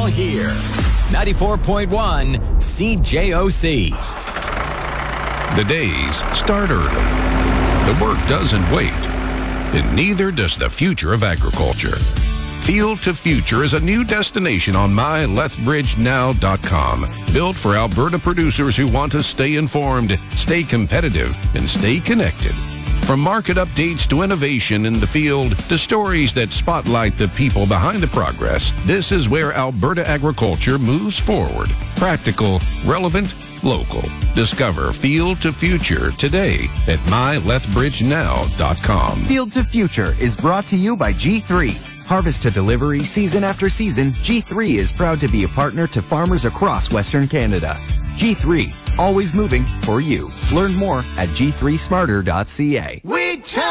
all here. 94.1 CJOC. The days start early. The work doesn't wait. And neither does the future of agriculture. Field to Future is a new destination on mylethbridgenow.com, built for Alberta producers who want to stay informed, stay competitive, and stay connected. From market updates to innovation in the field to stories that spotlight the people behind the progress, this is where Alberta agriculture moves forward. Practical, relevant, local. Discover Field to Future today at mylethbridgenow.com. Field to Future is brought to you by G3. Harvest to delivery, season after season, G3 is proud to be a partner to farmers across Western Canada. G3, always moving for you. Learn more at g3smarter.ca.